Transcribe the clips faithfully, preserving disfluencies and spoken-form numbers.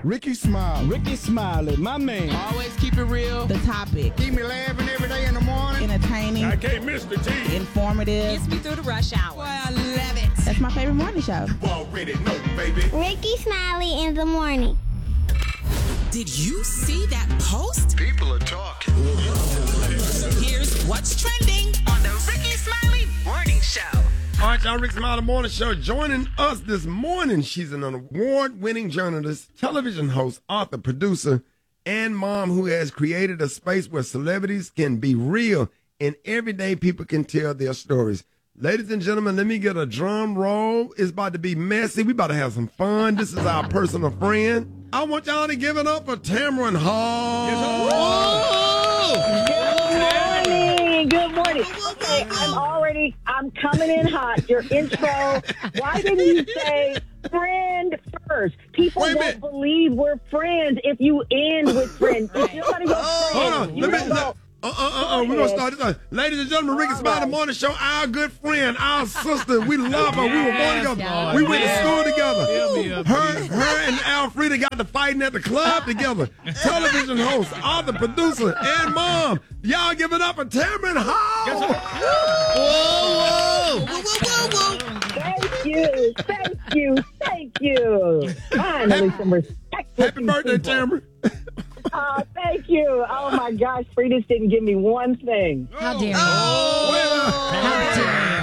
Ricky Smiley. Ricky Smiley, my man. Always keep it real. The topic. Keep me laughing every day in the morning. Entertaining. I can't miss the T. Informative. Gets me through the rush hour. Boy, I love it. That's my favorite morning show. You already know, baby. Ricky Smiley in the morning. Did you see that post? People are talking. Here's what's trending on the Ricky Smiley Morning Show. All right, y'all, Rick Smiley Morning Show. Joining us this morning, she's an award-winning journalist, television host, author, producer, and mom who has created a space where celebrities can be real and everyday people can tell their stories. Ladies and gentlemen, let me get a drum roll. It's about to be messy. We about to have some fun. This is our personal friend. I want y'all to give it up for Tamron Hall. Good morning. Good morning. Okay, I'm already, I'm coming in hot. Your intro. Why didn't you say friend first? People Wait a won't minute. believe we're friends if you end with friend. If you're going to go Hold on. friend, you Let me, don't let, go. uh, uh, uh, uh, we're going to start this. Uh, ladies and gentlemen, Ricky All Smiley right. Morning Show, our good friend, our sister. We love her. We were born together. Yes, We went to yes. school Fill me together. up, Her, please. her and Alfreda got to fighting at the club together. Television host, author, producer, and mom. Y'all give it up for Tamron Hall. Whoa, whoa. Whoa, whoa, whoa. Thank you. Thank you. Thank you. Finally, some respect. with Happy these birthday, people. Tamron. Oh, thank you. Oh, my gosh. Frida's didn't give me one thing. How dare you? Oh, How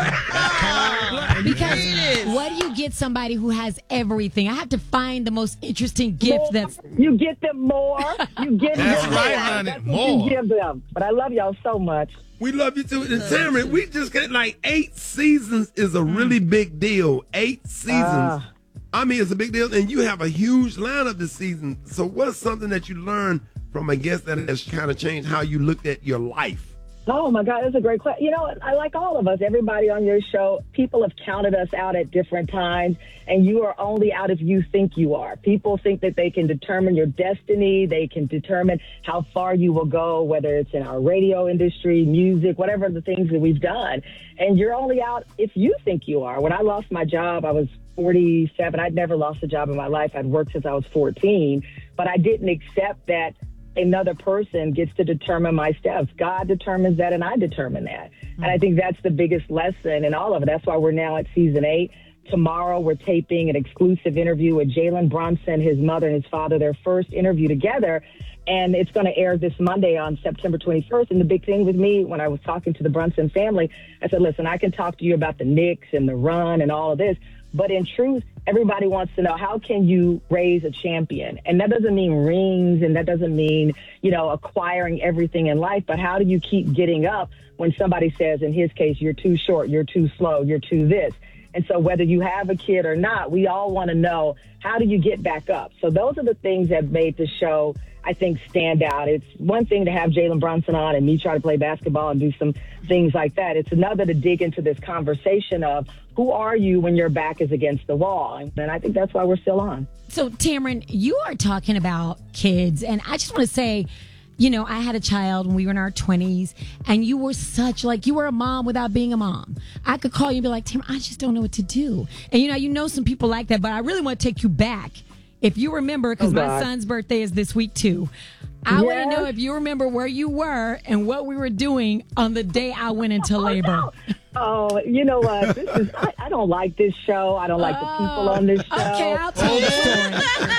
dare you? Because what do you get somebody who has everything? I have to find the most interesting gift More. that's... You get them more. You get That's them right, more. honey. That's what More. you give them. But I love y'all so much. we love you too. And Tamron, we just get like eight seasons is a really big deal. Eight seasons. Ah. I mean, it's a big deal. And you have a huge lineup this season. So what's something that you learned from a guest that has kind of changed how you looked at your life? Oh, my God, that's a great question. You know, I like all of us, everybody on your show. People have counted us out at different times, and you are only out if you think you are. People think that they can determine your destiny. They can determine how far you will go, whether it's in our radio industry, music, whatever the things that we've done. And you're only out if you think you are. When I lost my job, I was forty-seven. I'd never lost a job in my life. I'd worked since I was fourteen, but I didn't accept that another person gets to determine my steps. God determines that, and I determine that. And I think that's the biggest lesson in all of it. That's why we're now at season eight. Tomorrow, we're taping an exclusive interview with Jalen Brunson, his mother and his father, their first interview together. And it's going to air this Monday on September twenty-first. And the big thing with me, when I was talking to the Brunson family, I said, listen, I can talk to you about the Knicks and the run and all of this. But in truth, everybody wants to know, how can you raise a champion? And that doesn't mean rings, and that doesn't mean, you know, acquiring everything in life. But how do you keep getting up when somebody says, in his case, you're too short, you're too slow, you're too this? And so whether you have a kid or not, we all want to know, how do you get back up? So those are the things that made the show, I think, stand out. It's one thing to have Jalen Brunson on and me try to play basketball and do some things like that. It's another to dig into this conversation of, who are you when your back is against the wall? And I think that's why we're still on. So, Tamron, you are talking about kids, and I just want to say, you know, I had a child when we were in our twenties, and you were such, like, you were a mom without being a mom. I could call you and be like, Tamron, I just don't know what to do. And, you know, you know some people like that, but I really want to take you back. If you remember, because Oh, my God. son's birthday is this week, too. I want to Yes. know if you remember where you were and what we were doing on the day I went into labor. Oh, you know what? This is I, I don't like this show. I don't like the people on this show. Okay, I'll tell the story.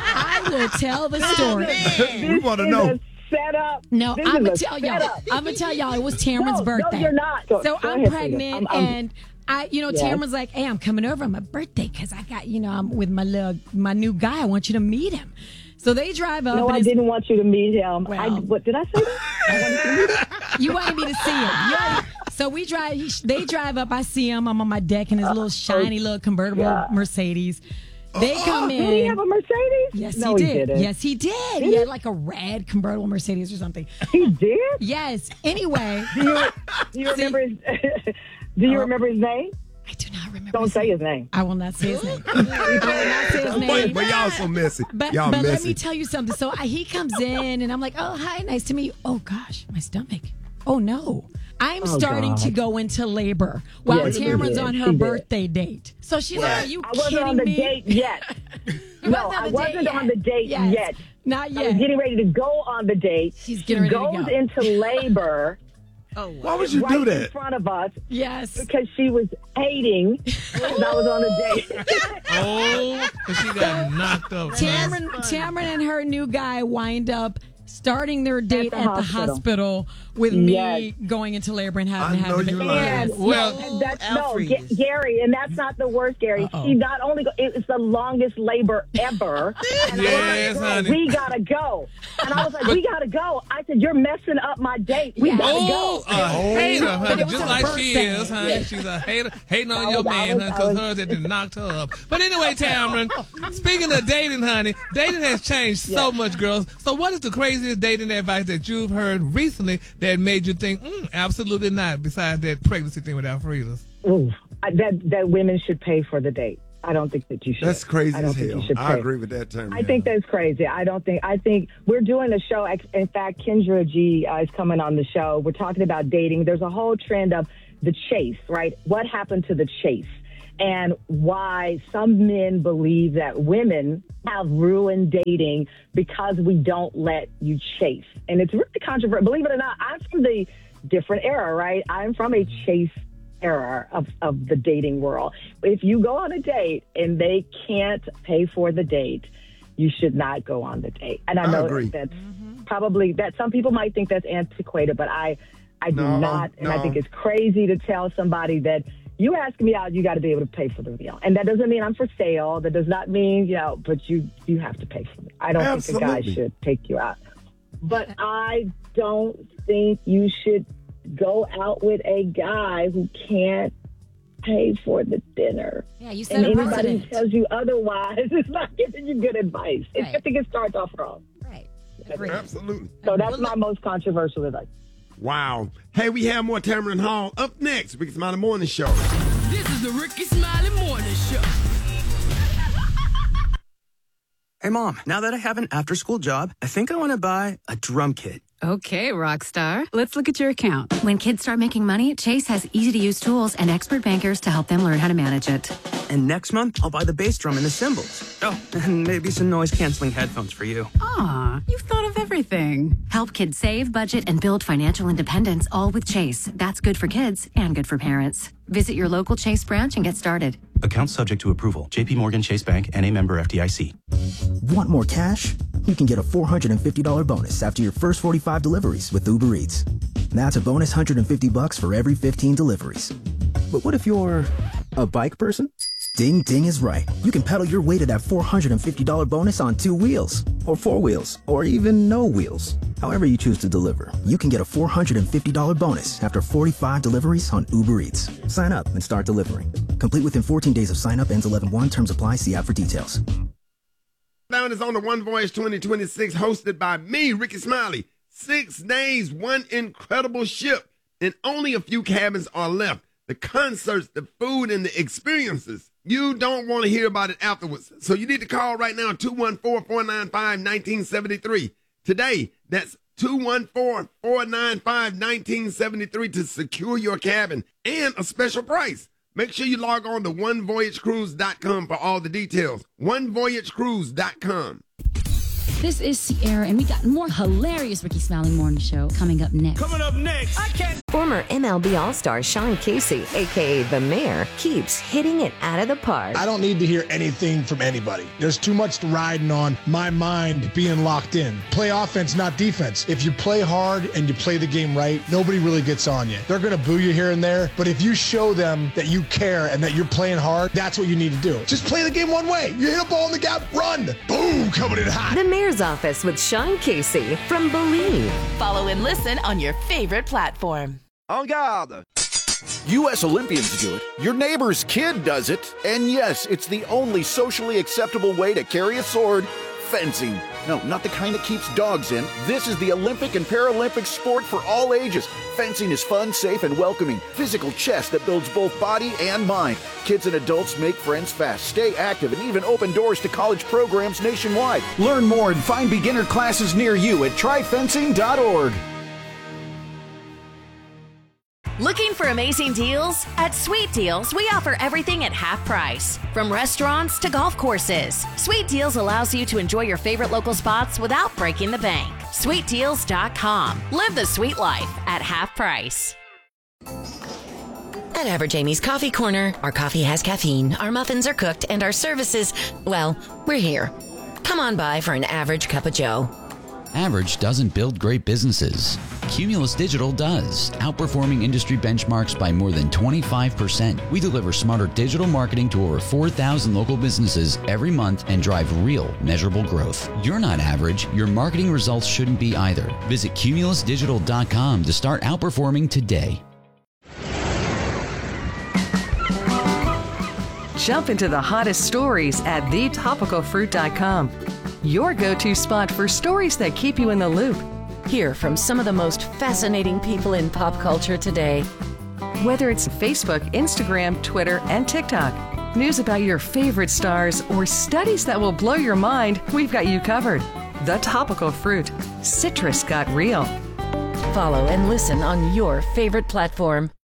I will tell the story. We want to This know. is a setup. No, This I'm is gonna a tell y'all. setup. I'm gonna tell y'all. It was Tamron's No, birthday. No, you're not. Go, So go I'm ahead, pregnant, Frida. I'm- I'm- and I, you know, Yes. Tamron's like, "Hey, I'm coming over on my birthday because I got, you know, I'm with my little, my new guy. I want you to meet him." So they drive up. No, and I it's- didn't want you to meet him. I, Well. what did I say? That? I wanted you to meet him? You wanted me to see him. You wanted- so we drive. He, they drive up. I see him. I'm on my deck in his little shiny little convertible Yeah. Mercedes. They come in. Did he have a Mercedes? Yes, no, he he did. didn't. Yes, he did. He had like a red convertible Mercedes or something. He did? Yes. Anyway, Do you, do you remember his Do you Uh, remember his name? I do not remember. Don't his say name. his name. I will not say his name. I will not say his name. But, but y'all so messy. But, y'all but let messy. me tell you something. So I, he comes in, and I'm like, "Oh, hi, nice to meet you." Oh gosh, my stomach. Oh no. I'm Oh, starting to God. go into labor while Yes, she Tamron's did. on She her did. birthday date. So she's like, "Are you I wasn't kidding on the me?" date yet. You No, wasn't on I the date wasn't yet. on the date Yes. yet. Not I was yet. getting ready to go on the date. She's She getting ready to goes go. into labor Why would you right do in that? front of us Yes. because she was hating because I was on the date. Oh, 'cause she got knocked up. Tamron, Tamron and her new guy wind up starting their date the at the hospital. hospital with me Yes. going into labor and having I to have know the you baby. lying. And Well- no, that's no, Alfred's. G- Gary, and that's not the worst, Gary. Uh-oh. She not only go, it was the longest labor ever. And Yes, I was like, honey. we gotta go. And I was like, we gotta go. I said, you're messing up my date. We Yeah. gotta Oh, go. a hater, But honey, it was just her like she birthday. is, honey. She's a hater, hating on I your was- I man, was- honey, I because was- hers had just knocked her up. But anyway, Tamron, speaking of dating, honey, dating has changed so much, girls. So what is the craziest dating advice that you've heard recently that made you think, mm, absolutely not, besides that pregnancy thing with Alfreda's? Ooh, I, that that women should pay for the date. I don't think that you should. That's crazy I don't as think hell. you should I pay. agree with that term. I think that's crazy. I don't think. I think we're doing a show. In fact, Kendra G uh, is coming on the show. We're talking about dating. There's a whole trend of the chase, right? What happened to the chase, and why some men believe that women have ruined dating because we don't let you chase. And it's really controversial. Believe it or not, I'm from the different era, right? I'm from a chase era of, of the dating world. If you go on a date and they can't pay for the date, you should not go on the date. And I I know agree. that's probably that some people might think that's antiquated, but I I do No, not. And I no. think it's crazy to tell somebody that you ask me out, you got to be able to pay for the meal. And that doesn't mean I'm for sale. That does not mean, you know, but you you have to pay for it. I don't think a guy Absolutely. should take you out. But I don't think you should go out with a guy who can't pay for the dinner. Yeah, you set And a anybody precedent. who tells you otherwise is not giving you good advice. It's Right. I think it starts off wrong. Right. Agreed. Absolutely. So that's my most controversial advice. Wow. Hey, we have more Tamron Hall up next. Ricky Smiley Morning Show. This is the Ricky Smiley Morning Show. Hey, Mom, now that I have an after-school job, I think I want to buy a drum kit. Okay, Rockstar. Let's look at your account. When kids start making money, Chase has easy-to-use tools and expert bankers to help them learn how to manage it. And next month, I'll buy the bass drum and the cymbals. Oh, and maybe some noise-canceling headphones for you. Aw, you've thought of everything. Help kids save, budget, and build financial independence, all with Chase. That's good for kids and good for parents. Visit your local Chase branch and get started. Account subject to approval. J P Morgan Chase Bank and a member F D I C. Want more cash? You can get a four hundred fifty dollars bonus after your first forty-five deliveries with Uber Eats. That's a bonus one hundred fifty bucks for every fifteen deliveries. But what if you're a bike person? Ding Ding is right. You can pedal your way to that four hundred fifty dollars bonus on two wheels, or four wheels, or even no wheels. However you choose to deliver, you can get a four hundred fifty dollars bonus after forty-five deliveries on Uber Eats. Sign up and start delivering. Complete within fourteen days of sign up. Ends eleven one. Terms apply. See app for details. Down is on the One Voyage twenty twenty-six, hosted by me, Ricky Smiley. Six days, one incredible ship, and only a few cabins are left. The concerts, the food, and the experiences. You don't want to hear about it afterwards. So you need to call right now, two one four, four nine five, one nine seven three. Today, that's two one four, four nine five, one nine seven three to secure your cabin and a special price. Make sure you log on to one voyage cruise dot com for all the details. one voyage cruise dot com. This is Sierra, and we got more hilarious Ricky Smiley Morning Show coming up next. Coming up next, I can't. Former M L B All-Star Sean Casey, a k a. The Mayor, keeps hitting it out of the park. I don't need to hear anything from anybody. There's too much riding on my mind being locked in. Play offense, not defense. If you play hard and you play the game right, nobody really gets on you. They're going to boo you here and there, but if you show them that you care and that you're playing hard, that's what you need to do. Just play the game one way. You hit a ball in the gap, run. Boom, coming in hot. The Mayor's Office with Sean Casey from Believe. Follow and listen on your favorite platform. En garde! U S Olympians do it. Your neighbor's kid does it. And yes, it's the only socially acceptable way to carry a sword. Fencing. No, not the kind that keeps dogs in. This is the Olympic and Paralympic sport for all ages. Fencing is fun, safe, and welcoming. Physical chess that builds both body and mind. Kids and adults make friends fast, stay active, and even open doors to college programs nationwide. Learn more and find beginner classes near you at try fencing dot org. Looking for amazing deals? At Sweet Deals, we offer everything at half price. From restaurants to golf courses, Sweet Deals allows you to enjoy your favorite local spots without breaking the bank. sweet deals dot com. Live the sweet life at half price. At Average Amy's Coffee Corner, our coffee has caffeine, our muffins are cooked, and our services, well, we're here. Come on by for an average cup of joe. Average doesn't build great businesses. Cumulus Digital does, outperforming industry benchmarks by more than twenty-five percent. We deliver smarter digital marketing to over four thousand local businesses every month and drive real, measurable growth. You're not average. Your marketing results shouldn't be either. Visit cumulus digital dot com to start outperforming today. Jump into the hottest stories at the topical fruit dot com. Your go-to spot for stories that keep you in the loop. Hear from some of the most fascinating people in pop culture today. Whether it's Facebook, Instagram, Twitter, and TikTok, news about your favorite stars, or studies that will blow your mind, we've got you covered. The Topical Fruit. Citrus got real. Follow and listen on your favorite platform.